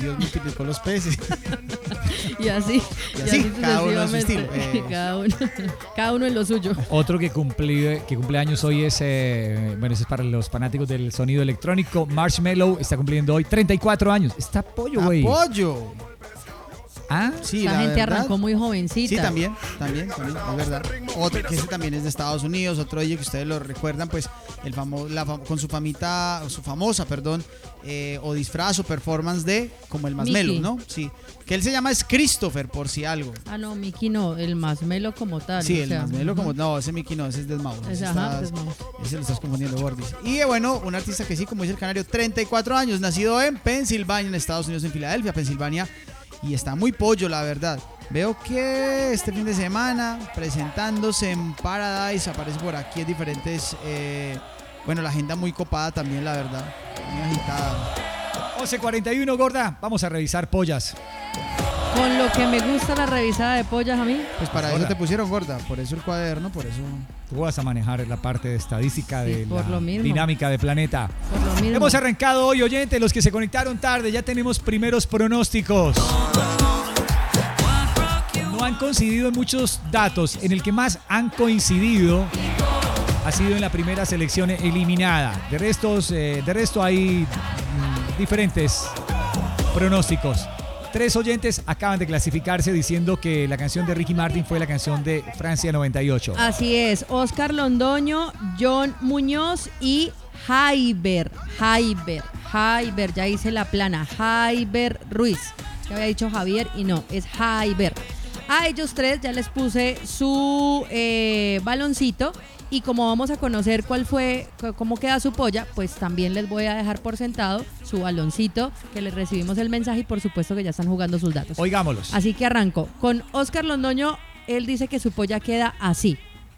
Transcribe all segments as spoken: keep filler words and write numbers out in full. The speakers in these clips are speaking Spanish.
Dios multiplicó los peces. Y así, y así, y así cada uno a su estilo. Eh. Cada, uno, cada uno en lo suyo. Otro que cumple, que cumple años hoy es, eh, bueno, ese es para los fanáticos del sonido electrónico. Marshmello está cumpliendo hoy treinta y cuatro años. Está pollo, güey. ¡Pollo! Ah, sí, la, la gente verdad, arrancó muy jovencita. Sí, también, también, también, es verdad. Otro que ese también es de Estados Unidos, otro de ellos que ustedes lo recuerdan, pues, el famo, la, con su famita, su famosa, perdón, eh, o disfraz o performance de, como el Marshmello, ¿no? Sí, que él se llama es Christopher, por si algo. Ah, no, Mickey no, el Marshmello como tal. Sí, o el sea, Marshmello uh-huh. como, no, ese Mickey no, ese es Deadmau5. Ese, ese, ajá, estás, ese lo estás confundiendo, Gordis. Y eh, bueno, un artista que sí, como dice el canario, treinta y cuatro años, nacido en Pensilvania, en Estados Unidos, en Filadelfia, Pensilvania. Y está muy pollo, la verdad. Veo que este fin de semana, presentándose en Paradise, aparece por aquí en diferentes... Eh, bueno, la agenda muy copada también, la verdad. Muy agitada. once cuarenta y uno, gorda. Vamos a revisar pollas. Con lo que me gusta la revisada de pollas a mí. Pues para pues eso te pusieron, gorda. Por eso el cuaderno, por eso... Tú vas a manejar la parte de estadística sí, de por la lo mismo. dinámica de Planeta. Por lo mismo. Hemos arrancado hoy, oyentes, los que se conectaron tarde. Ya tenemos primeros pronósticos. No han coincidido en muchos datos. En el que más han coincidido ha sido en la primera selección eliminada. De, restos, eh, de resto hay mm, diferentes pronósticos. Tres oyentes acaban de clasificarse diciendo que la canción de Ricky Martin fue la canción de Francia noventa y ocho. Así es, Oscar Londoño, John Muñoz y Jaiber, Jaiber, Jaiber, ya hice la plana, Jaiber Ruiz. Ya había dicho Javier y no, es Jaiber. A ellos tres ya les puse su eh, baloncito. Y como vamos a conocer cuál fue, cómo queda su polla, pues también les voy a dejar por sentado su baloncito, que les recibimos el mensaje y por supuesto que ya están jugando sus datos. Oigámoslos. Así que arranco. Con Oscar Londoño, él dice que su polla queda así.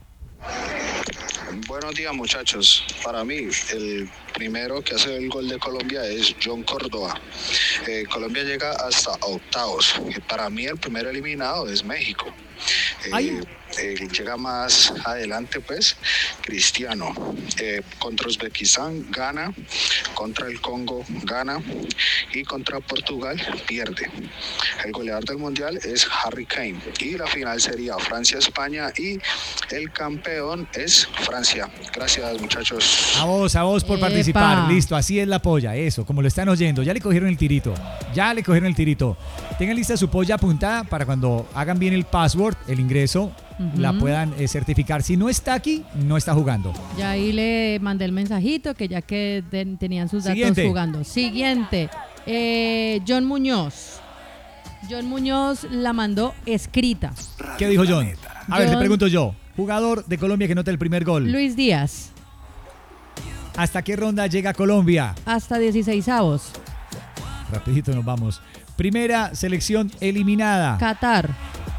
Buenos días, muchachos. Para mí, el primero que hace el gol de Colombia es John Córdoba. Eh, Colombia llega hasta octavos. Para mí, el primero eliminado es México. Eh, eh, llega más adelante, pues, Cristiano. Eh, contra Uzbekistán gana, contra el Congo gana y contra Portugal pierde. El goleador del mundial es Harry Kane y la final sería Francia-España y el campeón es Francia. Gracias, muchachos. A vos, a vos por Epa. participar. Listo, así es la polla, eso, como lo están oyendo. Ya le cogieron el tirito, ya le cogieron el tirito. Tengan lista su polla apuntada para cuando hagan bien el password, el ingreso, uh-huh. la puedan eh, certificar. Si no está aquí, no está jugando. Ya ahí le mandé el mensajito que ya que de, tenían sus datos Siguiente. jugando. Siguiente, eh, John Muñoz. John Muñoz la mandó escrita. ¿Qué dijo John? A John, ver, le pregunto yo. Jugador de Colombia que nota el primer gol. Luis Díaz. ¿Hasta qué ronda llega Colombia? Hasta dieciseisavos. Rapidito nos vamos. Primera selección eliminada. Qatar.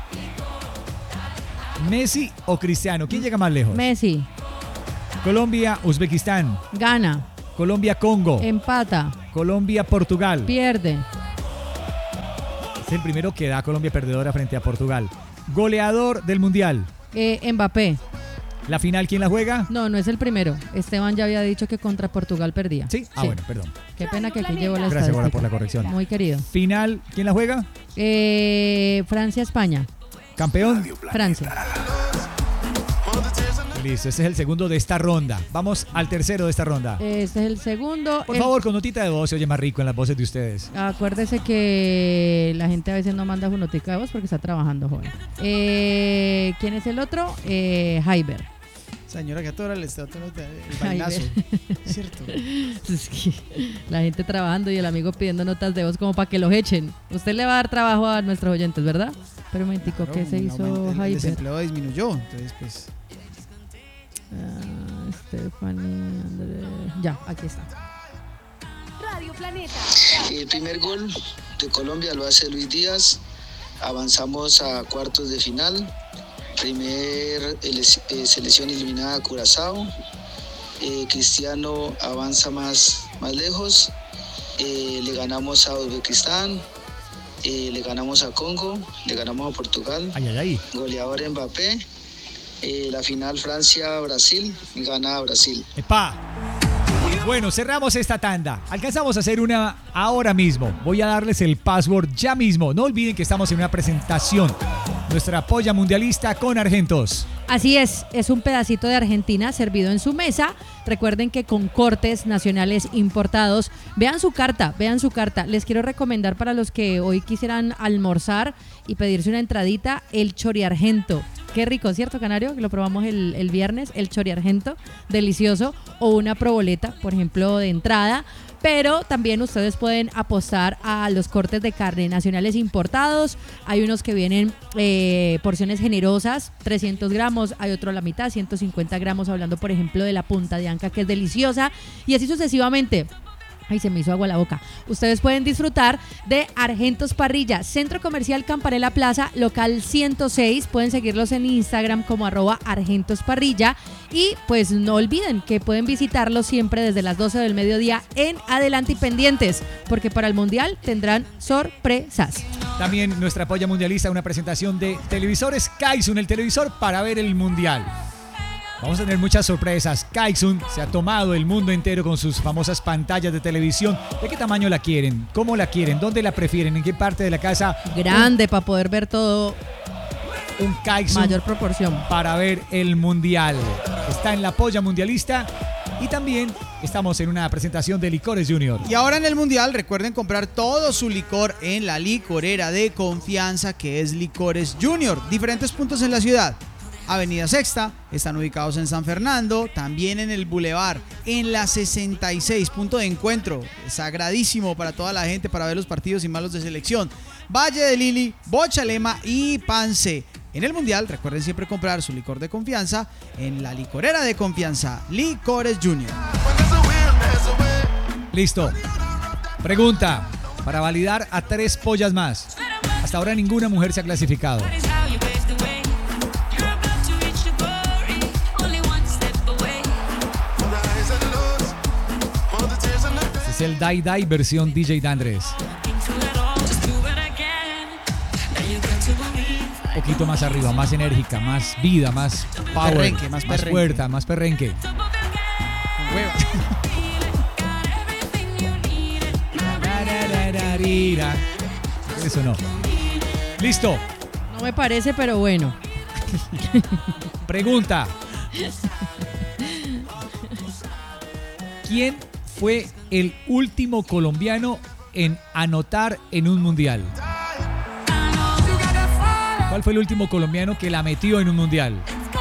¿Messi o Cristiano? ¿Quién llega más lejos? Messi. Colombia, Uzbekistán. Gana. Colombia, Congo. Empata. Colombia, Portugal. Pierde. Es el primero que da Colombia perdedora frente a Portugal. Goleador del Mundial. Eh, Mbappé. ¿La final quién la juega? No, no es el primero. Esteban ya había dicho que contra Portugal perdía. ¿Sí? Ah, sí. Bueno, perdón. Qué pena que aquí llevo la Gracias, estadística. por la corrección. Muy querido. ¿Final quién la juega? Eh, Francia-España. ¿Campeón? Francia. Listo, este es el segundo de esta ronda. Vamos al tercero de esta ronda. Este es el segundo. Por el... favor, con notita de voz se oye más rico en las voces de ustedes. Acuérdese que la gente a veces no manda su notica de voz porque está trabajando, joven. Eh, ¿Quién es el otro? Eh, Jaiber. Señora, que a toda hora le está dando el vainazo. ¿Cierto? Es que la gente trabajando y el amigo pidiendo notas de voz como para que los echen. Usted le va a dar trabajo a nuestros oyentes, ¿verdad? Pero un momentico, claro, ¿qué se hizo el, Jaiber? El desempleo disminuyó, entonces pues... Uh, Stephanie, André... Ya, aquí está. Radio Planeta. El primer gol de Colombia lo hace Luis Díaz. Avanzamos a cuartos de final. Primer eh, selección eliminada Curazao. Eh, Cristiano avanza más, más lejos. Eh, le ganamos a Uzbekistán. Eh, le ganamos a Congo. Le ganamos a Portugal. Ay, ay, ay. Goleador Mbappé. Eh, la final Francia-Brasil. Gana Brasil. ¡Epa! Bueno, cerramos esta tanda. Alcanzamos a hacer una ahora mismo. Voy a darles el password ya mismo. No olviden que estamos en una presentación. Nuestra polla mundialista con Argentos. Así es, es un pedacito de Argentina servido en su mesa. Recuerden que con cortes nacionales importados. Vean su carta, vean su carta. Les quiero recomendar para los que hoy quisieran almorzar y pedirse una entradita, el choriargento. Qué rico, ¿cierto, Canario? Lo probamos el, el viernes, el choriargento, delicioso. O una proboleta, por ejemplo, de entrada. Pero también ustedes pueden apostar a los cortes de carne nacionales importados. Hay unos que vienen eh, porciones generosas, trescientos gramos, hay otro a la mitad, ciento cincuenta gramos, hablando por ejemplo de la punta de anca, que es deliciosa, y así sucesivamente. Ay, se me hizo agua la boca. Ustedes pueden disfrutar de Argentos Parrilla, Centro Comercial Campanella Plaza, local ciento seis. Pueden seguirlos en Instagram como arroba Argentos Parrilla. Y pues no olviden que pueden visitarlos siempre desde las doce del mediodía en adelante y pendientes, porque para el Mundial tendrán sorpresas. También nuestra polla mundialista, una presentación de televisores Kaisun, el televisor para ver el Mundial. Vamos a tener muchas sorpresas. Kaisun se ha tomado el mundo entero con sus famosas pantallas de televisión. ¿De qué tamaño la quieren? ¿Cómo la quieren? ¿Dónde la prefieren? ¿En qué parte de la casa? Grande para poder ver todo. Un Kaisun mayor proporción para ver el Mundial. Está en la polla mundialista. Y también estamos en una presentación de Licores Junior. Y ahora en el Mundial, recuerden comprar todo su licor en la licorera de confianza, que es Licores Junior. Diferentes puntos en la ciudad. Avenida Sexta, están ubicados en San Fernando, también en el Boulevard, en la sesenta y seis, punto de encuentro, sagradísimo para toda la gente para ver los partidos y malos de selección. Valle de Lili, Bochalema y Pance. En el Mundial, recuerden siempre comprar su licor de confianza en la licorera de confianza, Licores Junior. Listo. Pregunta, para validar a tres pollas más. Hasta ahora ninguna mujer se ha clasificado. Es el Die Die versión D J Dandres. Un poquito más arriba, más enérgica, más vida, más power, perrenque, más, más perrenque. fuerte, más perrenque. Hueva. Eso no. Listo. No me parece, pero bueno. Pregunta. ¿Quién fue el último colombiano en anotar en un mundial? ¿Cuál fue el último colombiano que la metió en un mundial?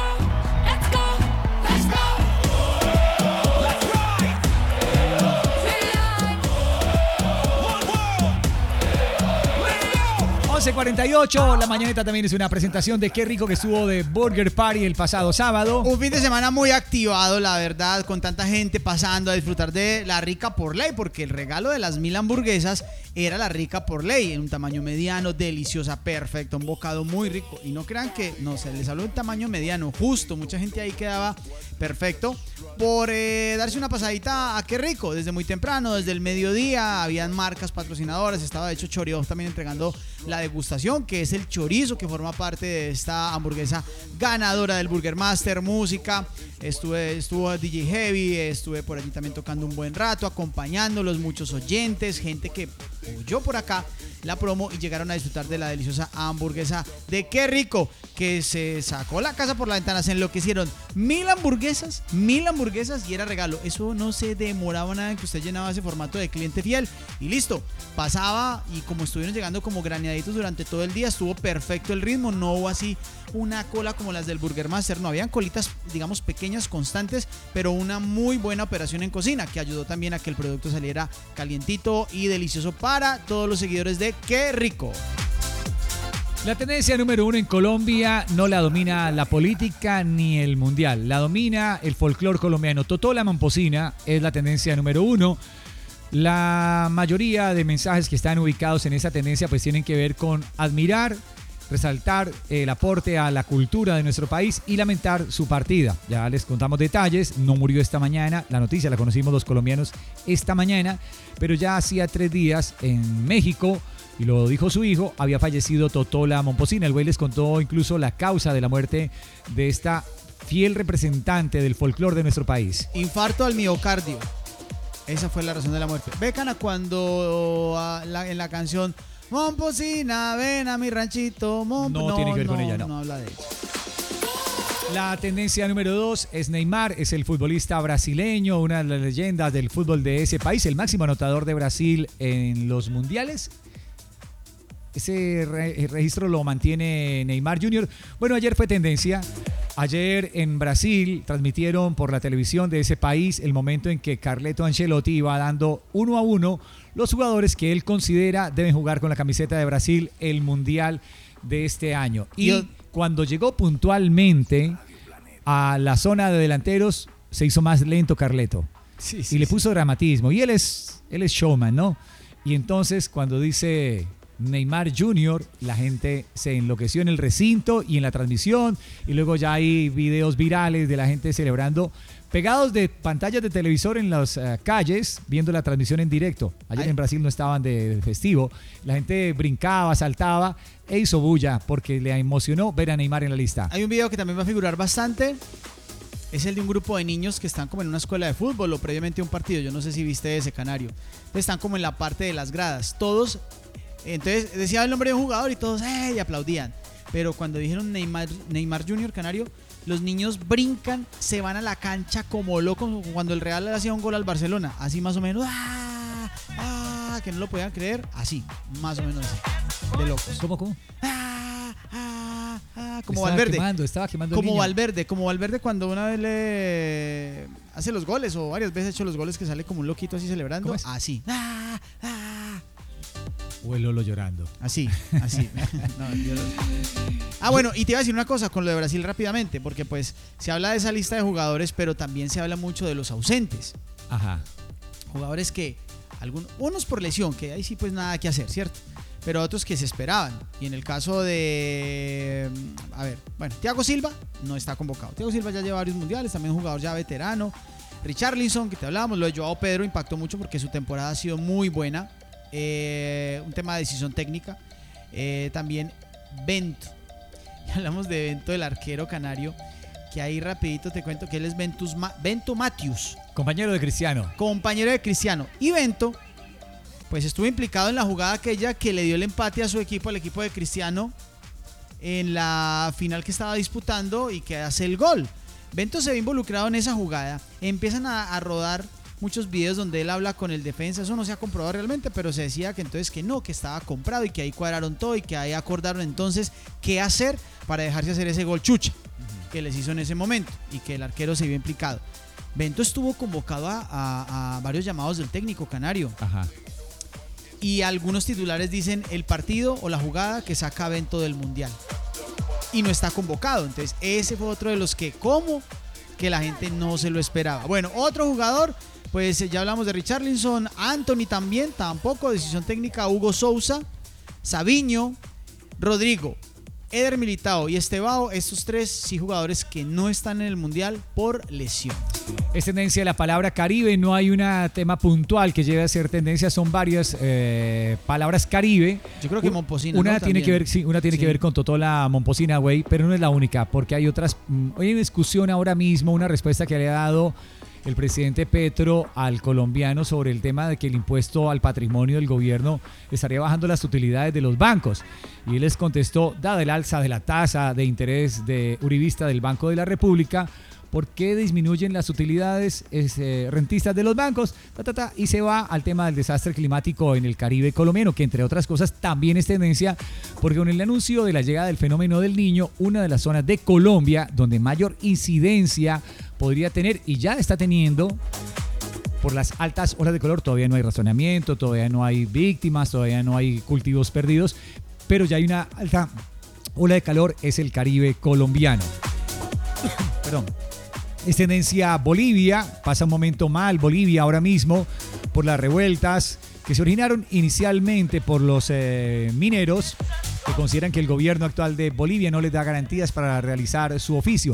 once cuarenta y ocho, la mañaneta también es una presentación de Qué Rico, que estuvo de Burger Party el pasado sábado. Un fin de semana muy activado, la verdad, con tanta gente pasando a disfrutar de la rica por ley, porque el regalo de las mil hamburguesas era la rica por ley, en un tamaño mediano, deliciosa, perfecto, un bocado muy rico. Y no crean que, no, se les habló de un tamaño mediano, justo, mucha gente ahí quedaba perfecto por eh, darse una pasadita a Qué Rico, desde muy temprano, desde el mediodía, habían marcas patrocinadoras, estaba de hecho Choreo también entregando la degustación, que es el chorizo que forma parte de esta hamburguesa ganadora del Burger Master, música, estuve, estuvo D J Heavy, estuve por allí también tocando un buen rato, acompañándolos, muchos oyentes, gente que oyó por acá la promo y llegaron a disfrutar de la deliciosa hamburguesa de Qué Rico, que se sacó la casa por la ventana, se enloquecieron. Mil hamburguesas, mil hamburguesas y era regalo. Eso no se demoraba nada en que usted llenaba ese formato de cliente fiel y listo, pasaba, y como estuvieron llegando como graneaditos durante todo el día, estuvo perfecto el ritmo, no hubo así una cola como las del Burger Master, no, habían colitas, digamos, pequeñas, constantes, pero una muy buena operación en cocina que ayudó también a que el producto saliera calientito y delicioso para todos los seguidores de Qué Rico. La tendencia número uno en Colombia no la domina la política ni el mundial, la domina el folclore colombiano. Totola Momposina es la tendencia número uno. La mayoría de mensajes que están ubicados en esa tendencia pues tienen que ver con admirar, resaltar el aporte a la cultura de nuestro país y lamentar su partida. Ya les contamos detalles, no murió esta mañana, la noticia la conocimos los colombianos esta mañana, pero ya hacía tres días en México, y lo dijo su hijo, había fallecido Totola Momposina. El güey les contó incluso la causa de la muerte de esta fiel representante del folclore de nuestro país. Infarto al miocardio. Esa fue la razón de la muerte. Becana cuando uh, la, en la canción Momposina, ven a mi ranchito. Mom... No, no tiene que ver no, con ella, no. No habla de ella. La tendencia número dos es Neymar, es el futbolista brasileño, una de las leyendas del fútbol de ese país, el máximo anotador de Brasil en los mundiales. Ese re- registro lo mantiene Neymar junior Bueno, ayer fue tendencia. Ayer en Brasil transmitieron por la televisión de ese país el momento en que Carleto Ancelotti iba dando uno a uno los jugadores que él considera deben jugar con la camiseta de Brasil el mundial de este año. Y Yo... cuando llegó puntualmente a la zona de delanteros, se hizo más lento Carleto. Sí, sí, y le sí. puso dramatismo. Y él es, él es showman, ¿no? Y entonces cuando dice Neymar junior, la gente se enloqueció en el recinto y en la transmisión. Y luego ya hay videos virales de la gente celebrando, pegados de pantallas de televisor en las uh, calles, viendo la transmisión en directo. Ayer Ay. en Brasil no estaban de, de festivo. La gente brincaba, saltaba e hizo bulla porque le emocionó ver a Neymar en la lista. Hay un video que también va a figurar bastante. Es el de un grupo de niños que están como en una escuela de fútbol o previamente un partido. Yo no sé si viste ese, Canario. Están como en la parte de las gradas. Todos, entonces decía el nombre de un jugador y todos ¡eh! Y aplaudían. Pero cuando dijeron Neymar, Neymar junior, Canario, los niños brincan, se van a la cancha como locos, como cuando el Real le hacía un gol al Barcelona. Así más o menos. ¡Ah! ¡Ah! Que no lo podían creer. Así, más o menos así. De locos. ¿Cómo, cómo? ¡Ah! ¡Ah! ¡Ah! Como estaba Valverde. Quemando, estaba quemando el Como niño. Valverde, como Valverde cuando una vez le hace los goles o varias veces ha hecho los goles que sale como un loquito así celebrando. ¿Cómo es? Así. ¡Ah! ¡Ah! O el Lolo llorando. Así, así. No, yo no- Ah, bueno, y te iba a decir una cosa con lo de Brasil rápidamente, porque pues se habla de esa lista de jugadores, pero también se habla mucho de los ausentes. Ajá. Jugadores que, algunos, unos por lesión, que ahí sí pues nada que hacer, ¿cierto? Pero otros que se esperaban. Y en el caso de, a ver, bueno, Thiago Silva no está convocado. Thiago Silva ya lleva varios mundiales, también un jugador ya veterano. Richarlison, que te hablábamos, lo de Joao Pedro impactó mucho porque su temporada ha sido muy buena. Eh, un tema de decisión técnica. Eh, también Bento. Hablamos de Bento, el arquero canario, que ahí rapidito te cuento que él es Ventus Ma- Bento Matius, Compañero de Cristiano. compañero de Cristiano. Y Bento, pues estuvo implicado en la jugada aquella que le dio el empate a su equipo, al equipo de Cristiano, en la final que estaba disputando y que hace el gol. Bento se ve involucrado en esa jugada. Empiezan a, a rodar muchos videos donde él habla con el defensa. Eso no se ha comprobado realmente, pero se decía que entonces que no, que estaba comprado y que ahí cuadraron todo y que ahí acordaron entonces qué hacer para dejarse hacer ese gol chucha que les hizo en ese momento y que el arquero se vio implicado. Bento estuvo convocado a, a, a varios llamados del técnico canario. Ajá. Y algunos titulares dicen el partido o la jugada que saca a Bento del Mundial. Y no está convocado. Entonces ese fue otro de los que, ¿cómo? Que la gente no se lo esperaba. Bueno, otro jugador, pues ya hablamos de Richarlison, Anthony también, tampoco, decisión técnica, Hugo Sousa, Savinho, Rodrigo, Eder Militao y Estevao, estos tres sí jugadores que no están en el Mundial por lesión. Es tendencia la palabra Caribe, no hay un tema puntual que lleve a ser tendencia, son varias eh, palabras Caribe. Yo creo que U- Momposina, Una ¿no? tiene También. que ver, sí, una tiene Sí. que ver con Totola Momposina, güey, pero no es la única, porque hay otras. mm, Hoy hay una discusión ahora mismo, una respuesta que le ha dado el presidente Petro al colombiano sobre el tema de que el impuesto al patrimonio del gobierno estaría bajando las utilidades de los bancos. Y él les contestó, dada el alza de la tasa de interés de Uribista del Banco de la República, ¿por qué disminuyen las utilidades eh, rentistas de los bancos? Ta, ta, ta, y se va al tema del desastre climático en el Caribe colombiano, que entre otras cosas también es tendencia, porque con el anuncio de la llegada del fenómeno del Niño, una de las zonas de Colombia donde mayor incidencia podría tener y ya está teniendo por las altas olas de calor, todavía no hay razonamiento, todavía no hay víctimas, todavía no hay cultivos perdidos, pero ya hay una alta ola de calor, es el Caribe colombiano. Perdón. Es tendencia Bolivia, pasa un momento mal Bolivia ahora mismo por las revueltas que se originaron inicialmente por los eh, mineros que consideran que el gobierno actual de Bolivia no les da garantías para realizar su oficio.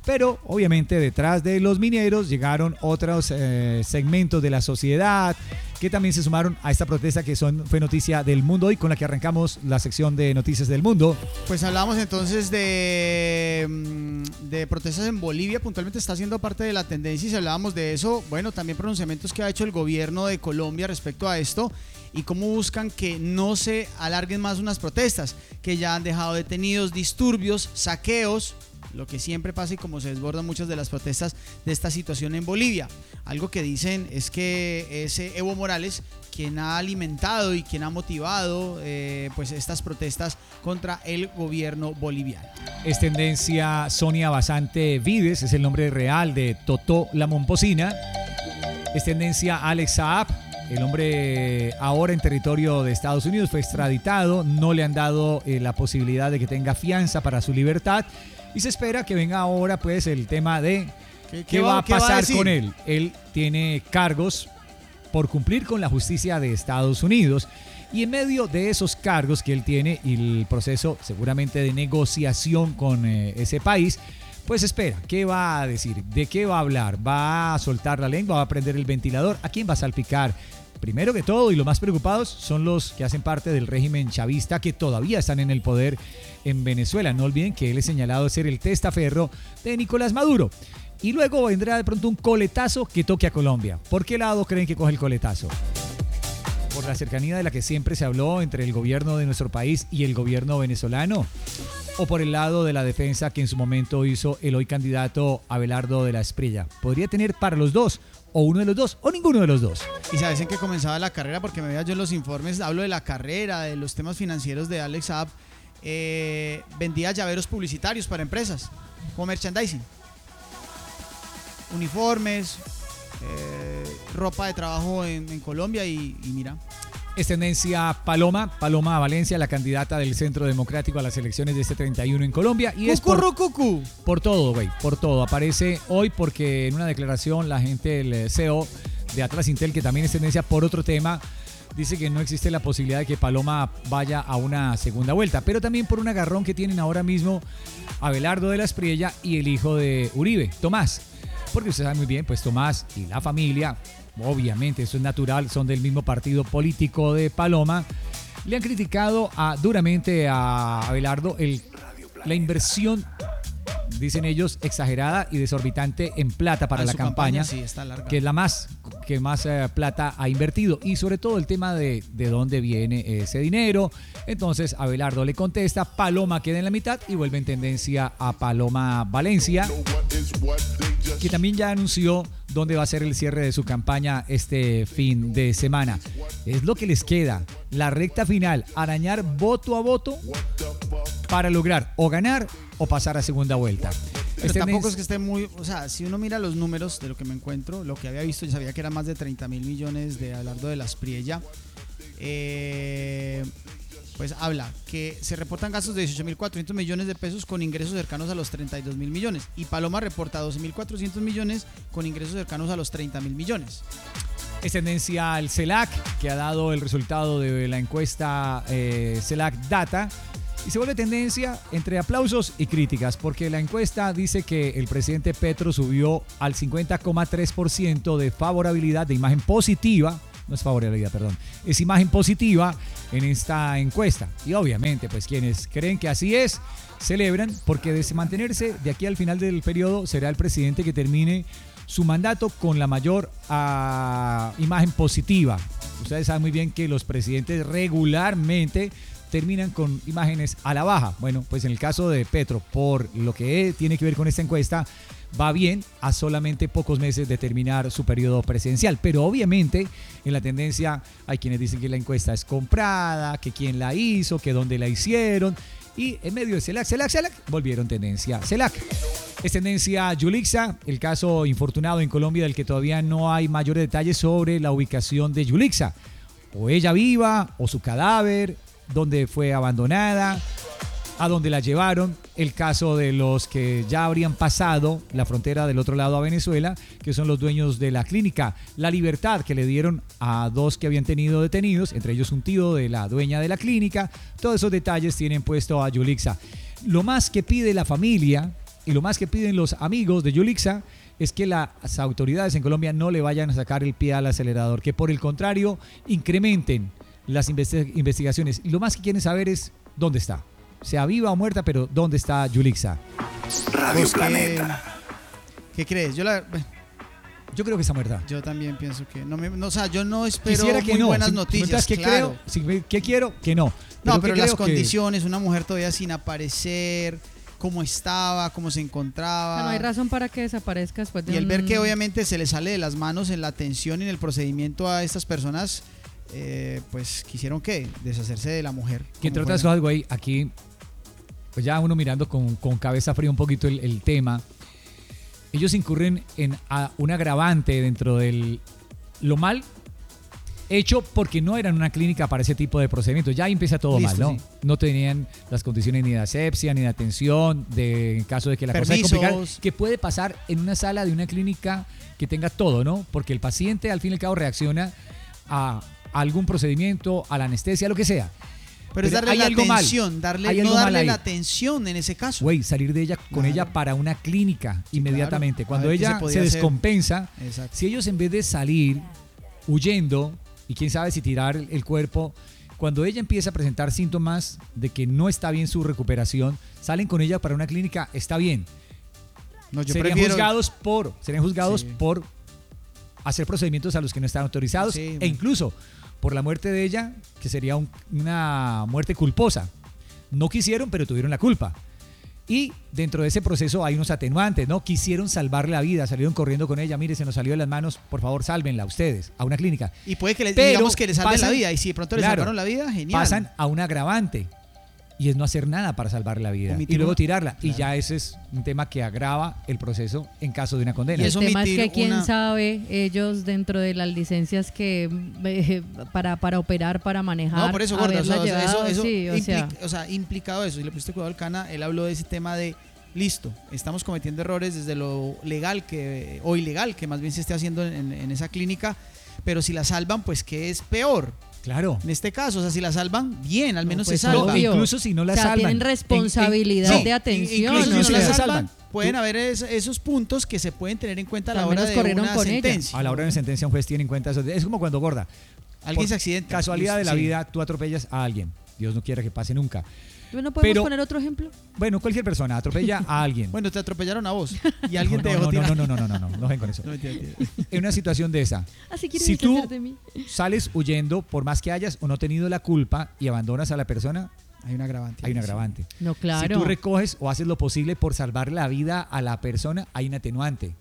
Pero obviamente detrás de los mineros llegaron otros eh, segmentos de la sociedad que también se sumaron a esta protesta que son, fue noticia del mundo hoy, con la que arrancamos la sección de noticias del mundo. Pues hablamos entonces de, de protestas en Bolivia, puntualmente está siendo parte de la tendencia, y si hablábamos de eso, bueno, también pronunciamientos que ha hecho el gobierno de Colombia respecto a esto y cómo buscan que no se alarguen más unas protestas, que ya han dejado detenidos, disturbios, saqueos, lo que siempre pasa y como se desbordan muchas de las protestas de esta situación en Bolivia. Algo que dicen es que es Evo Morales quien ha alimentado y quien ha motivado eh, pues estas protestas contra el gobierno boliviano. Es tendencia Sonia Basante Vides, es el nombre real de Totó la Momposina. Es tendencia Alex Saab, el hombre ahora en territorio de Estados Unidos, fue extraditado, no le han dado eh, la posibilidad de que tenga fianza para su libertad. Y se espera que venga ahora pues el tema de qué, qué, qué va a pasar va a con él. Él tiene cargos por cumplir con la justicia de Estados Unidos y en medio de esos cargos que él tiene y el proceso seguramente de negociación con eh, ese país, pues espera, ¿qué va a decir? ¿De qué va a hablar? ¿Va a soltar la lengua? ¿Va a prender el ventilador? ¿A quién va a salpicar? Primero que todo, y los más preocupados son los que hacen parte del régimen chavista que todavía están en el poder en Venezuela. No olviden que él es señalado de ser el testaferro de Nicolás Maduro. Y luego vendrá de pronto un coletazo que toque a Colombia. ¿Por qué lado creen que coge el coletazo? ¿Por la cercanía de la que siempre se habló entre el gobierno de nuestro país y el gobierno venezolano? ¿O por el lado de la defensa que en su momento hizo el hoy candidato Abelardo de la Espriella? Podría tener para los dos, o uno de los dos, o ninguno de los dos. Y sabes en que comenzaba la carrera, porque me veía yo en los informes, hablo de la carrera, de los temas financieros de Alex Saab, eh, vendía llaveros publicitarios para empresas, como merchandising, uniformes, eh, ropa de trabajo en, en Colombia y, y mira. Es tendencia Paloma, Paloma Valencia, la candidata del Centro Democrático a las elecciones de este treinta y uno en Colombia. Y es por, cucu. por todo, güey, por todo. Aparece hoy porque en una declaración la gente del C E O de Atlas Intel, que también es tendencia por otro tema, dice que no existe la posibilidad de que Paloma vaya a una segunda vuelta, pero también por un agarrón que tienen ahora mismo Abelardo de la Espriella y el hijo de Uribe, Tomás. Porque usted sabe muy bien, pues Tomás y la familia, obviamente, eso es natural, son del mismo partido político de Paloma, le han criticado a, duramente a Abelardo el, la inversión, dicen ellos, exagerada y desorbitante en plata para la campaña, campaña sí, está larga, que es la más que más eh, plata ha invertido, y sobre todo el tema de, de dónde viene ese dinero. Entonces Abelardo le contesta, Paloma queda en la mitad y vuelve en tendencia a Paloma Valencia, que también ya anunció dónde va a ser el cierre de su campaña este fin de semana. Es lo que les queda, la recta final, arañar voto a voto para lograr o ganar o pasar a segunda vuelta. Pero este tampoco mes... es que esté muy, o sea, si uno mira los números de lo que me encuentro, lo que había visto, yo sabía que eran más de treinta mil millones de Abelardo de la Espriella, eh, pues habla que se reportan gastos de dieciocho mil cuatrocientos millones de pesos con ingresos cercanos a los treinta y dos mil millones, y Paloma reporta doce mil cuatrocientos millones con ingresos cercanos a los treinta mil millones. Es tendencia al CELAC, que ha dado el resultado de la encuesta eh, CELAC Data, y se vuelve tendencia entre aplausos y críticas, porque la encuesta dice que el presidente Petro subió al cincuenta coma tres por ciento de favorabilidad, de imagen positiva, no es favorabilidad, perdón, es imagen positiva en esta encuesta. Y obviamente, pues quienes creen que así es, celebran, porque de mantenerse de aquí al final del periodo será el presidente que termine su mandato con la mayor uh, imagen positiva. Ustedes saben muy bien que los presidentes regularmente terminan con imágenes a la baja. Bueno, pues en el caso de Petro, por lo que tiene que ver con esta encuesta, va bien a solamente pocos meses de terminar su periodo presidencial. Pero obviamente en la tendencia hay quienes dicen que la encuesta es comprada, que quién la hizo, que dónde la hicieron. Y en medio de CELAC, CELAC, CELAC, volvieron tendencia CELAC. Es tendencia Yulixa, el caso infortunado en Colombia del que todavía no hay mayores detalles sobre la ubicación de Yulixa. O ella viva, o su cadáver, dónde fue abandonada, a dónde la llevaron. El caso de los que ya habrían pasado la frontera del otro lado a Venezuela, que son los dueños de la clínica La Libertad, que le dieron a dos que habían tenido detenidos, entre ellos un tío de la dueña de la clínica. Todos esos detalles tienen puesto a Yulixa. Lo más que pide la familia y lo más que piden los amigos de Yulixa es que las autoridades en Colombia no le vayan a sacar el pie al acelerador, que por el contrario incrementen las investi- investigaciones. Y lo más que quieren saber es dónde está, sea viva o muerta, pero dónde está Yulixa. Radio ¿Vos qué- Planeta. ¿Qué crees? Yo la, Yo creo que está muerta. yo también pienso que no me, no, o sea, yo no espero Quisiera que muy no. buenas Si- si me noticias, preguntas qué claro. creo, si me- qué quiero, que no. No, que pero las creo que- condiciones, una mujer todavía sin aparecer, cómo estaba, cómo se O encontraba. sea, no hay razón para que desaparezca después de Y el un- ver que obviamente se le sale de las manos en la atención y en el procedimiento a estas personas, eh, pues quisieron que deshacerse de la mujer. Que entre como otras fuera. cosas, güey, aquí, pues ya uno mirando con, con cabeza fría un poquito el, el tema, ellos incurren en a, un agravante dentro del lo mal hecho porque no eran una clínica para ese tipo de procedimientos. Ya ahí empieza todo Listo, mal, ¿no? sí. No tenían las condiciones ni de asepsia, ni de atención, de, en caso de que la cosa es Permisos. complicada, que puede pasar en una sala de una clínica que tenga todo, ¿no? Porque el paciente al fin y al cabo reacciona a, a algún procedimiento, a la anestesia, lo que sea. Pero es Pero darle hay la algo mal. atención, Hay darle, algo no mal darle ahí. la atención en ese caso. Güey, salir de ella con Claro. ella para una clínica Sí, inmediatamente. claro. Cuando A ver qué ella se podía se hacer. descompensa, Exacto. si ellos en vez de salir huyendo y quién sabe si tirar el, el cuerpo, cuando ella empieza a presentar síntomas de que no está bien su recuperación, salen con ella para una clínica, está bien. No, yo serían prefiero- juzgados por, serían juzgados Sí. por hacer procedimientos a los que no están autorizados Sí, e bueno. incluso por la muerte de ella, que sería un- una muerte culposa. No quisieron, pero tuvieron la culpa. Y dentro de ese proceso hay unos atenuantes, ¿no? Quisieron salvarle la vida, salieron corriendo con ella, mire, se nos salió de las manos, por favor, sálvenla ustedes, a una clínica. Y puede que le, Pero digamos que le salven pasan- la vida. Y si de pronto le claro, salvaron la vida, genial. Pasan a un agravante. Y es no hacer nada para salvarle la vida. Omitir Y luego una- tirarla. Y Claro. ya ese es un tema que agrava el proceso en caso de una condena. Y eso El tema es omitir que quién una- sabe ellos dentro de las licencias que eh, para, para operar, para manejar, No, por eso, gorda. O sea, haberla o sea, eso, llevado, eso sí, o impli- sea, o sea, implicado eso. Y le pusiste cuidado al Cana, él habló de ese tema de listo, estamos cometiendo errores desde lo legal que o ilegal que más bien se esté haciendo en, en esa clínica, pero si la salvan, pues ¿qué es peor? Claro. En este caso, o sea, si la salvan, bien, al No, menos pues, se salva. No, obvio. incluso si no la o sea, salvan. tienen En- en- responsabilidad sí, de atención. Incluso no si se no la la salvan, salvan. pueden Tú- haber es- esos puntos que se pueden tener en cuenta a la Al hora menos de corrieron una con ella. sentencia. A la hora de una sentencia un juez tiene en cuenta eso. Es como cuando, gorda, Alguien por se accidenta. casualidad de la Sí. vida, tú atropellas a alguien. Dios no quiera que pase nunca. ¿No podemos Pero- poner otro ejemplo? Bueno, cualquier persona atropella a alguien. Bueno, te atropellaron a vos y alguien no, te no, dejó no, tirar. no, no, no, no, no, no, no ven con eso. No, mentira, mentira. En una situación de esa, Así quieres si tú defender de mí. sales huyendo, por más que hayas o no tenido la culpa y abandonas a la persona, Hay un agravante. hay un sí. agravante. No, claro. Si tú recoges o haces lo posible por salvar la vida a la persona, hay un atenuante.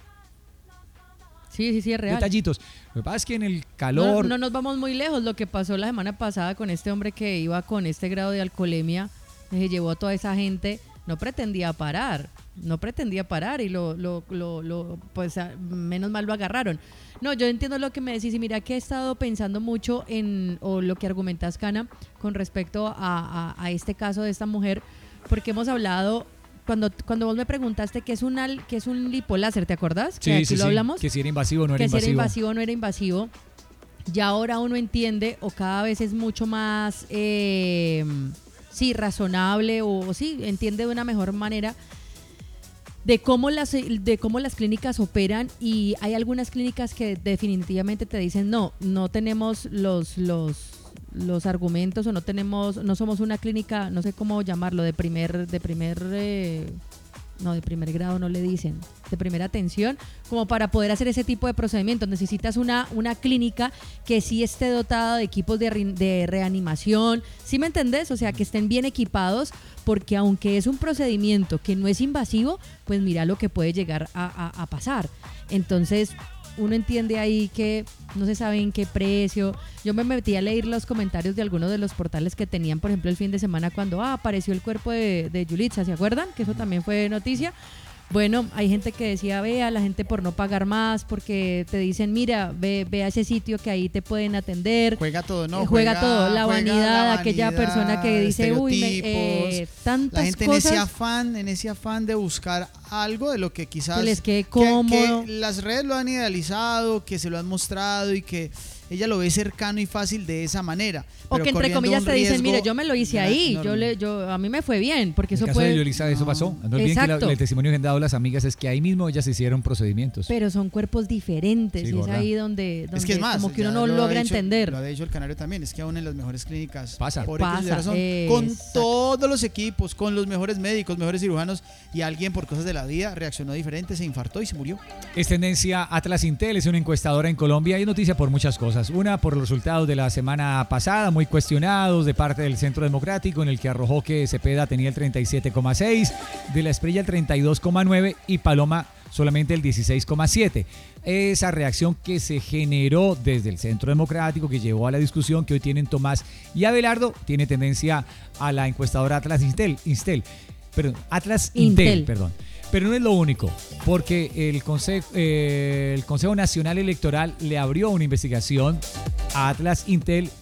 Sí, sí, sí, es real. Detallitos. Lo que pasa es que en el No, calor... no nos vamos muy lejos. Lo que pasó la semana pasada con este hombre que iba con este grado de alcoholemia, se llevó a toda esa gente, no pretendía parar, no pretendía parar y lo, lo, lo, lo pues a- menos mal lo agarraron. No, yo entiendo lo que me decís y mira que he estado pensando mucho en, o lo que argumentas, Cana, con respecto a, a, a este caso de esta mujer, porque hemos hablado, cuando, cuando vos me preguntaste qué es un, al- qué es un lipoláser, ¿te acordás? Sí, que aquí sí, lo sí, hablamos. que si era invasivo o no era que si era invasivo. invasivo o no era invasivo. Ya ahora uno entiende o cada vez es mucho más, eh, sí, razonable o, o sí, entiende de una mejor manera de cómo las de cómo las clínicas operan y hay algunas clínicas que definitivamente te dicen no, no tenemos los los los argumentos o no tenemos no somos una clínica, no sé cómo llamarlo, de primer de primer eh, no, de primer grado no le dicen, de primera atención, como para poder hacer ese tipo de procedimientos. Necesitas una, una clínica que sí esté dotada de equipos de, re- de reanimación, ¿sí me entendés? O sea, que estén bien equipados, porque aunque es un procedimiento que no es invasivo, pues mira lo que puede llegar a, a- a pasar. Entonces, uno entiende ahí que no se sabe en qué precio. Yo me metí a leer los comentarios de algunos de los portales que tenían, por ejemplo, el fin de semana cuando ah, apareció el cuerpo de, de Yulitza, ¿se acuerdan? Que eso también fue noticia. Bueno, hay gente que decía, vea, la gente por no pagar más, porque te dicen, mira, ve, ve a ese sitio que ahí te pueden atender. Juega todo, ¿no? Eh, juega, todo, la juega vanidad, la aquella vanidad, persona que dice, uy, me- eh, estereotipos. tantas La gente en cosas. ese afán, en ese afán de buscar algo de lo que quizás Que les quede que- cómodo. que las redes lo han idealizado, que se lo han mostrado y que ella lo ve cercano y fácil de esa manera. O pero que entre corriendo comillas un te dicen, riesgo mire, yo me lo hice gra- ahí, enorme. yo le, yo, a mí me fue bien, porque En eso el caso de puede... Yolisa eso No. pasó. No olviden que la- Exacto. el testimonio que han dado las amigas es que ahí mismo ellas hicieron procedimientos. Pero son cuerpos diferentes Sí, y es gorda. ahí donde, donde Es que es más, como que uno ya no lo ha logra dicho- entender. Lo había dicho el Canario también, es que aún en las mejores clínicas, Pasa. por X y Pasa, razón, con exacto. todos los equipos, con los mejores médicos, mejores cirujanos, y alguien por cosas de la vida reaccionó diferente, se infartó y se murió. Es tendencia Atlas Intel, es una encuestadora en Colombia y es noticia por muchas cosas. Una, por los resultados de la semana pasada, muy cuestionados de parte del Centro Democrático, en el que arrojó que Cepeda tenía el treinta y siete coma seis, de la Espriella el treinta y dos coma nueve y Paloma solamente el dieciséis coma siete. Esa reacción que se generó desde el Centro Democrático, que llevó a la discusión que hoy tienen Tomás y Abelardo, tiene tendencia a la encuestadora Atlas Intel, Instel, perdón, Atlas Intel, Intel. perdón. Pero no es lo único, porque el Consejo, eh, el Consejo Nacional Electoral le abrió una investigación a Atlas Intel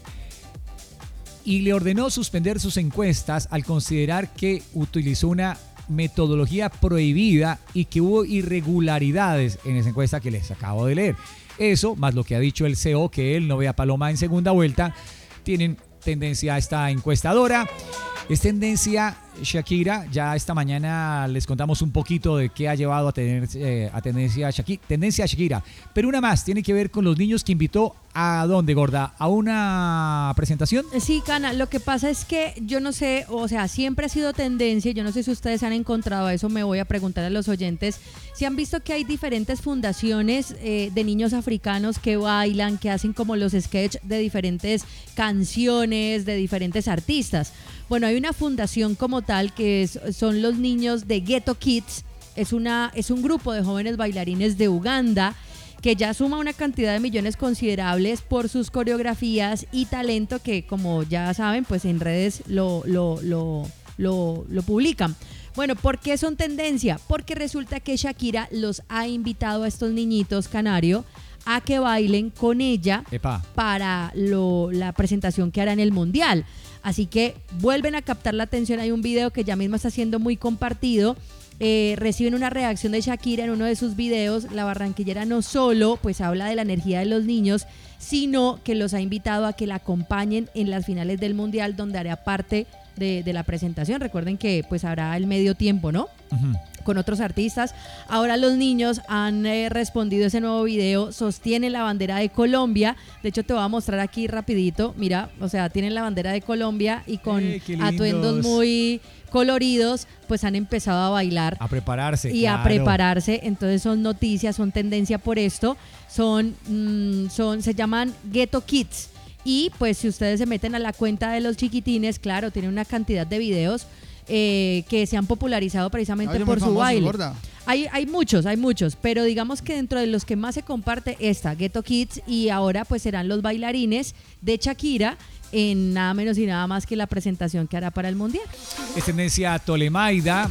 y le ordenó suspender sus encuestas al considerar que utilizó una metodología prohibida y que hubo irregularidades en esa encuesta que les acabo de leer. Eso, más lo que ha dicho el C E O, que él no ve a Paloma en segunda vuelta, tienen tendencia a esta encuestadora. Es tendencia Shakira, ya esta mañana les contamos un poquito de qué ha llevado a tener eh, a tendencia Shakira, tendencia Shakira. Pero una más, tiene que ver con los niños que invitó a dónde, gorda, a una presentación. Sí, Cana, lo que pasa es que yo no sé, o sea, siempre ha sido tendencia, yo no sé si ustedes han encontrado eso, me voy a preguntar a los oyentes, si han visto que hay diferentes fundaciones eh, de niños africanos que bailan, que hacen como los sketches de diferentes canciones, de diferentes artistas. Bueno, hay una fundación como tal que es- son los niños de Ghetto Kids, es, una, es un grupo de jóvenes bailarines de Uganda que ya suma una cantidad de millones considerables por sus coreografías y talento que, como ya saben, pues en redes lo, lo, lo, lo, lo publican. Bueno, ¿por qué son tendencia? Porque resulta que Shakira los ha invitado a estos niñitos canario a que bailen con ella Epa. para lo, la presentación que hará en el Mundial. Así que vuelven a captar la atención. Hay un video que ya mismo está siendo muy compartido. Eh, reciben una reacción de Shakira en uno de sus videos. La barranquillera no solo pues habla de la energía de los niños, sino que los ha invitado a que la acompañen en las finales del Mundial, donde hará parte de, de la presentación. Recuerden que pues habrá el medio tiempo, ¿no? Ujú. Con otros artistas. Ahora los niños han eh, respondido ese nuevo video, sostienen la bandera de Colombia. De hecho te voy a mostrar aquí rapidito, mira, o sea, tienen la bandera de Colombia y con Eh, qué lindos. atuendos muy coloridos, pues han empezado a bailar A prepararse. y a claro. prepararse. Entonces son noticias, son tendencia por esto, son, mm, son se llaman Ghetto Kids. Y pues si ustedes se meten a la cuenta de los chiquitines, claro, tienen una cantidad de videos eh, que se han popularizado precisamente Oye, muy por su famosos, baile. gorda. Hay, hay muchos, hay muchos, pero digamos que dentro de los que más se comparte está Ghetto Kids y ahora pues serán los bailarines de Shakira en nada menos y nada más que la presentación que hará para el Mundial. Es tendencia Tolemaida.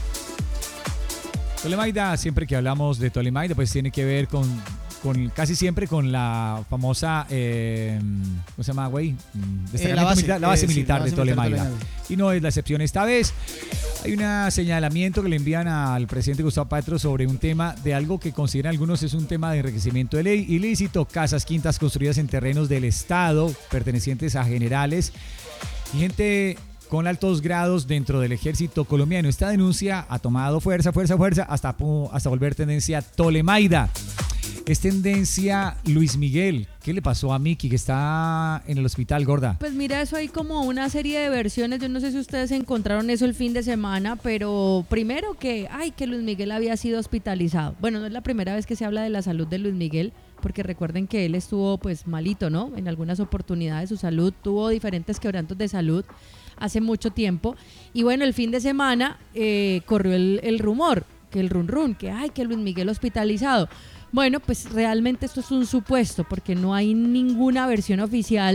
Tolemaida, siempre que hablamos de Tolemaida, pues tiene que ver con, con casi siempre con la famosa, eh, ¿cómo se llama, güey? Mm, destacamento Eh, la base, militar, la base eh, sí, militar la de base militar de Tolemaida. Tolemaida. Y no es la excepción esta vez. Hay un señalamiento que le envían al presidente Gustavo Petro sobre un tema de algo que consideran algunos es un tema de enriquecimiento de ley ilícito, casas, quintas construidas en terrenos del Estado pertenecientes a generales y gente con altos grados dentro del ejército colombiano. Esta denuncia ha tomado fuerza, fuerza, fuerza hasta, hasta volver tendencia Tolemaida. Es tendencia Luis Miguel. ¿Qué le pasó a Miki que está en el hospital, gorda? Pues mira, eso hay como una serie de versiones. Yo no sé si ustedes encontraron eso el fin de semana, pero primero que, ay, que Luis Miguel había sido hospitalizado. Bueno, no es la primera vez que se habla de la salud de Luis Miguel, porque recuerden que él estuvo pues malito, ¿no? En algunas oportunidades su salud, tuvo diferentes quebrantos de salud hace mucho tiempo. Y bueno, el fin de semana eh, corrió el, el rumor, que el run run, que ay, que Luis Miguel hospitalizado. Bueno, pues realmente esto es un supuesto porque no hay ninguna versión oficial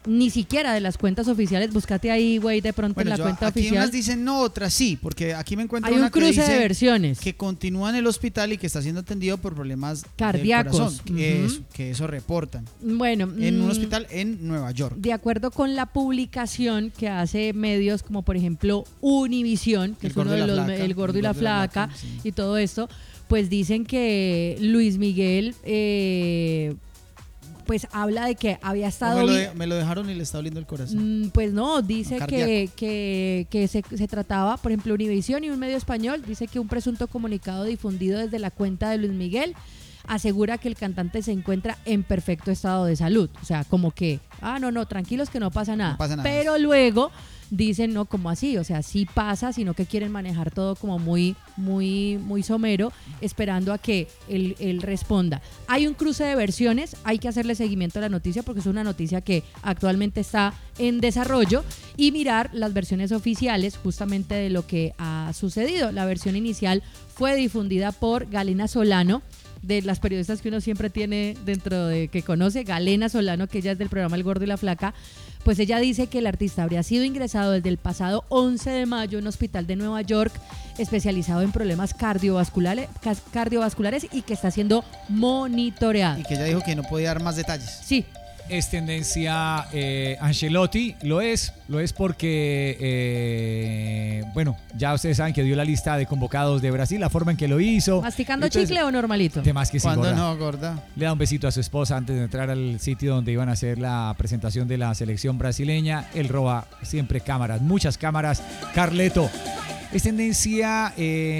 ni siquiera de las cuentas oficiales. Búscate ahí, güey, de pronto Bueno, en la yo- cuenta aquí oficial. unas dicen no, otras sí, porque aquí me encuentro Hay una un cruce que dice de versiones. que continúa en el hospital y que está siendo atendido por problemas Cardíacos. del corazón, que, Ujú. eso, que eso reportan Bueno, en un mm, hospital en Nueva York. de acuerdo con la publicación que hace medios como por ejemplo Univisión, que El es uno Gordo y de la los Flaca, el gordo y la flaca sí. y todo esto, pues dicen que Luis Miguel eh, pues habla de que había No, estado me, lo bi- de- me lo dejaron y le está doliendo el corazón. Mm, Pues no, dice No, que, que, que se, se trataba, por ejemplo, Univisión y un medio español, dice que un presunto comunicado difundido desde la cuenta de Luis Miguel asegura que el cantante se encuentra en perfecto estado de salud. O sea, como que, ah, no, no, tranquilos que no pasa nada. No pasa nada. Pero luego dicen, no, como así, o sea, sí pasa, sino que quieren manejar todo como muy, muy, muy somero, esperando a que él, él responda. Hay un cruce de versiones, hay que hacerle seguimiento a la noticia porque es una noticia que actualmente está en desarrollo y mirar las versiones oficiales justamente de lo que ha sucedido. La versión inicial fue difundida por Galena Solano, de las periodistas que uno siempre tiene dentro de que conoce, Galena Solano, que ella es del programa El Gordo y la Flaca. Pues ella dice que el artista habría sido ingresado desde el pasado once de mayo en un hospital de Nueva York especializado en problemas cardiovasculares, cas- cardiovasculares y que está siendo monitoreado. Y que ella dijo que no podía dar más detalles. Sí, Es tendencia eh, Ancelotti, lo es, lo es porque, eh, bueno, ya ustedes saben que dio la lista de convocados de Brasil, la forma en que lo hizo. masticando Entonces, chicle o normalito. De más que sí, ¿Cuándo gorda. no, gorda? Le da un besito a su esposa antes de entrar al sitio donde iban a hacer la presentación de la selección brasileña. Él roba siempre cámaras, muchas cámaras. Carleto, es tendencia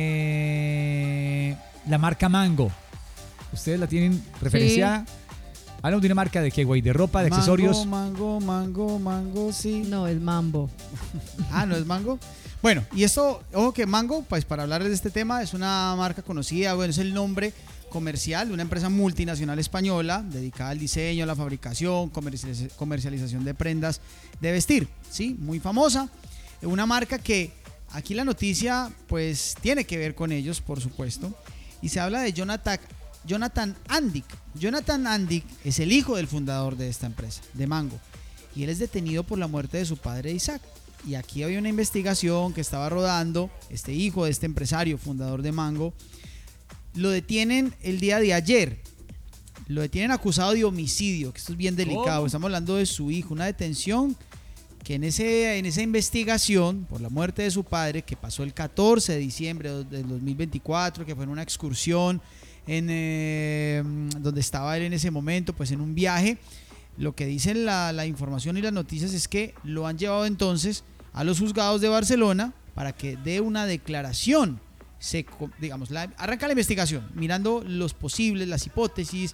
eh, la marca Mango. ¿Ustedes la tienen referenciada? Hablamos de una marca de qué, güey, de ropa, de Mango, accesorios. Mango, mango, mango, sí. No, es mambo. Ah, ¿no es Mango? Bueno, y esto, ojo que Mango, pues para hablarles de este tema, es una marca conocida, bueno, es el nombre comercial de una empresa multinacional española dedicada al diseño, a la fabricación, comercializ- comercialización de prendas de vestir, ¿sí? Muy famosa. Una marca que aquí la noticia, pues, tiene que ver con ellos, por supuesto. Y se habla de Jonathan, Jonathan Andic. Jonathan Andic es el hijo del fundador de esta empresa, de Mango. Y él es detenido por la muerte de su padre Isaac. Y aquí había una investigación que estaba rodando. Este hijo de este empresario, fundador de Mango, lo detienen el día de ayer. Lo detienen acusado de homicidio, que esto es bien delicado. ¿Cómo? Estamos hablando de su hijo, una detención que en, ese, en esa investigación por la muerte de su padre, que pasó el catorce de diciembre del dos mil veinticuatro, que fue en una excursión en eh, donde estaba él en ese momento, pues en un viaje. Lo que dicen la, la información y las noticias es que lo han llevado entonces a los juzgados de Barcelona para que dé una declaración. Se, digamos, la, arranca la investigación mirando los posibles, las hipótesis,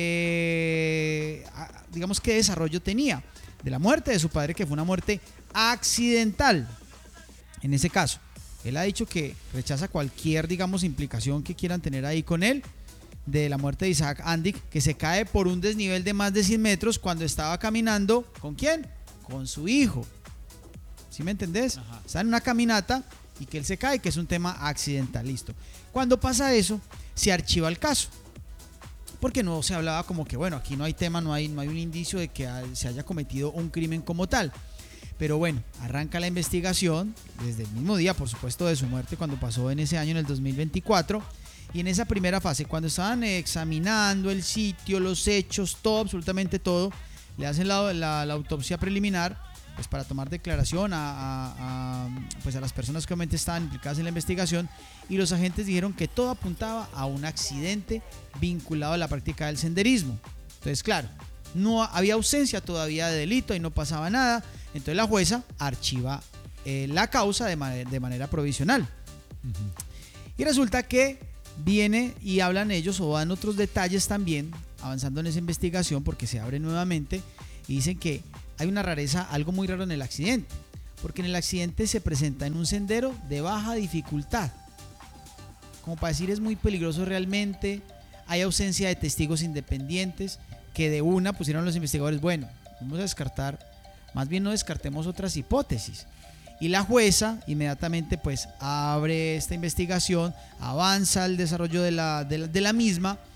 eh, a, digamos qué desarrollo tenía de la muerte de su padre, que fue una muerte accidental. En ese caso, él ha dicho que rechaza cualquier, digamos, implicación que quieran tener ahí con él, de la muerte de Isaac Andic, que se cae por un desnivel de más de cien metros cuando estaba caminando. ¿Con quién? Con su hijo. ¿Sí me entendés? Ajá. Está en una caminata y que él se cae, que es un tema accidental. Listo. Cuando pasa eso, se archiva el caso. Porque no se hablaba como que, bueno, aquí no hay tema, no hay, no hay un indicio de que se haya cometido un crimen como tal. Pero bueno, arranca la investigación desde el mismo día, por supuesto, de su muerte, cuando pasó en ese año, en el dos mil veinticuatro. Y en esa primera fase, cuando estaban examinando el sitio, los hechos, todo, absolutamente todo, le hacen la, la, la autopsia preliminar, pues para tomar declaración a, a, a, pues a las personas que obviamente estaban implicadas en la investigación, y los agentes dijeron que todo apuntaba a un accidente vinculado a la práctica del senderismo. Entonces, claro, no había ausencia todavía de delito y no pasaba nada. Entonces la jueza archiva eh, la causa de, man- de manera provisional. Ujú. Y resulta que viene y hablan ellos o dan otros detalles también, avanzando en esa investigación, porque se abre nuevamente y dicen que hay una rareza, algo muy raro en el accidente, porque en el accidente se presenta en un sendero de baja dificultad, como para decir es muy peligroso realmente. Hay ausencia de testigos independientes, que de una pusieron los investigadores, bueno, vamos a descartar, más bien no descartemos otras hipótesis. Y la jueza inmediatamente pues abre esta investigación, avanza el desarrollo de la, de la, de la misma,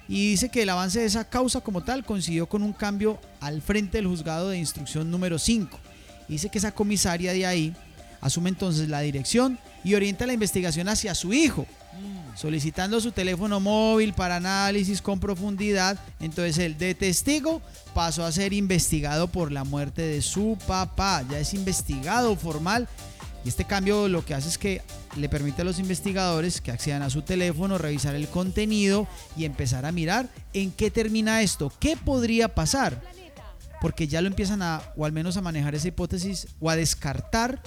Y dice que el avance de esa causa como tal coincidió con un cambio al frente del juzgado de instrucción número cinco. Dice que esa comisaria de ahí asume entonces la dirección y orienta la investigación hacia su hijo, solicitando su teléfono móvil para análisis con profundidad. Entonces él, de testigo, pasó a ser investigado por la muerte de su papá. Ya es investigado formal. Y este cambio lo que hace es que le permite a los investigadores que accedan a su teléfono, revisar el contenido y empezar a mirar en qué termina esto, qué podría pasar. Porque ya lo empiezan a, o al menos a manejar esa hipótesis, o a descartar,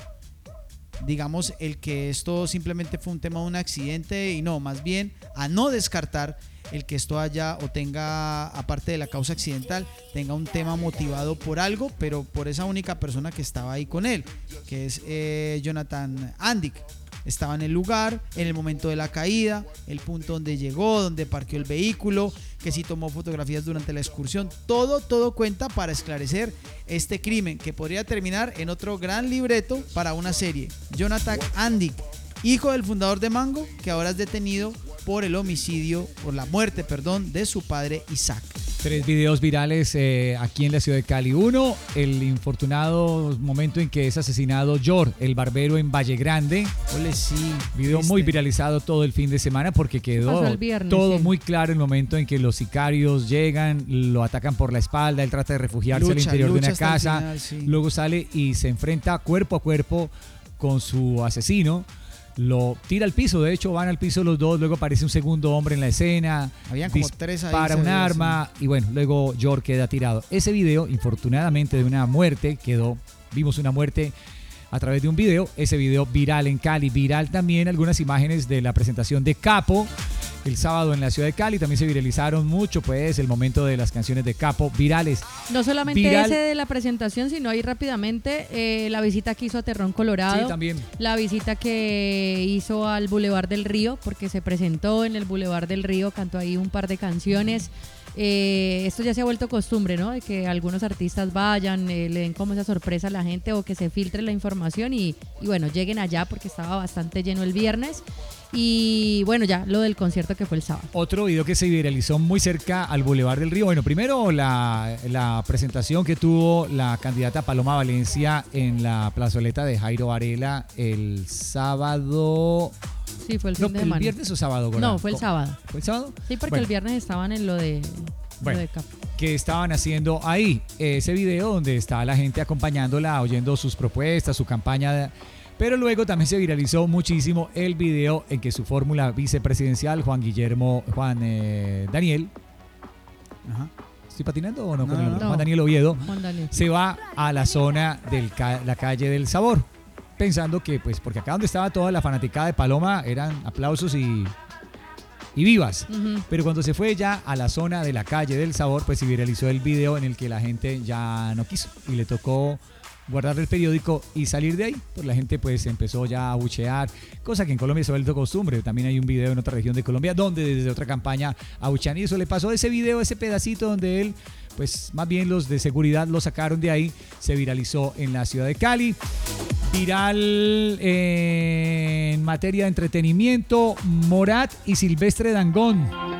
digamos, el que esto simplemente fue un tema de un accidente, y no, más bien a no descartar el que esto haya o tenga, aparte de la causa accidental, tenga un tema motivado por algo, pero por esa única persona que estaba ahí con él, que es eh, Jonathan Andick. Estaba en el lugar, en el momento de la caída, el punto donde llegó, donde parqueó el vehículo, que si tomó fotografías durante la excursión. Todo, todo cuenta para esclarecer este crimen, que podría terminar en otro gran libreto para una serie. Jonathan Andick, hijo del fundador de Mango, que ahora es detenido por el homicidio, por la muerte, perdón, de su padre Isaac. Tres videos virales eh, aquí en la ciudad de Cali. Uno, el infortunado momento en que es asesinado Yor, el barbero en Valle Grande. Ole, sí. Video triste. muy viralizado todo el fin de semana porque quedó el viernes, todo sí. muy claro el momento en que los sicarios llegan, lo atacan por la espalda, él trata de refugiarse Lucha, al interior de lucha una hasta el casa, final, sí. luego sale y se enfrenta cuerpo a cuerpo con su asesino. Lo tira al piso, de hecho van al piso los dos, luego aparece un segundo hombre en la escena, Habían como tres ahí, para se un veía, arma y bueno, luego Yor queda tirado. Ese video, infortunadamente de una muerte, quedó, vimos una muerte a través de un video, ese video viral en Cali, viral también algunas imágenes de la presentación de Capo el sábado en la ciudad de Cali, también se viralizaron mucho pues el momento de las canciones de Capo virales. No solamente Viral. ese de la presentación, sino ahí rápidamente eh, la visita que hizo a Terrón Colorado. Sí, también. La visita que hizo al Boulevard del Río, porque se presentó en el Boulevard del Río, cantó ahí un par de canciones. Eh, esto ya se ha vuelto costumbre, ¿no? De que algunos artistas vayan, eh, le den como esa sorpresa a la gente o que se filtre la información y, y bueno, lleguen allá porque estaba bastante lleno el viernes. Y bueno, ya lo del concierto que fue el sábado. Otro video que se viralizó muy cerca al Boulevard del Río. Bueno, primero la, la presentación que tuvo la candidata Paloma Valencia en la plazoleta de Jairo Varela el sábado. Sí, fue el No, fin de ¿el semana. viernes o sábado? Gora? No, fue el sábado. ¿Fue el sábado? Sí, porque Bueno. el viernes estaban en lo de, Bueno, lo de Capo. que estaban haciendo ahí ese video donde está la gente acompañándola, oyendo sus propuestas, su campaña. De, pero luego también se viralizó muchísimo el video en que su fórmula vicepresidencial, Juan Guillermo, Juan eh, Daniel, Ajá. ¿estoy patinando o no? No, con el no, nombre? no. Juan Daniel Oviedo, Juan Daniel. se va a la zona de la calle del Sabor, pensando que, pues, porque acá donde estaba toda la fanaticada de Paloma eran aplausos y, y vivas. Ujú. Pero cuando se fue ya a la zona de la calle del Sabor, pues se viralizó el video en el que la gente ya no quiso y le tocó guardar el periódico y salir de ahí. Pues la gente pues empezó ya a buchear, cosa que en Colombia se ha vuelto costumbre. También hay un video en otra región de Colombia donde desde otra campaña abuchean y eso le pasó a ese video, ese pedacito donde él, pues más bien los de seguridad lo sacaron de ahí, se viralizó en la ciudad de Cali. Viral eh, en materia de entretenimiento, Morat y Silvestre Dangond